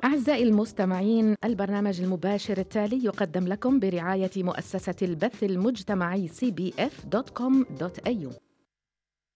أعزائي المستمعين، البرنامج المباشر التالي يقدم لكم برعاية مؤسسة البث المجتمعي cbf.com.au.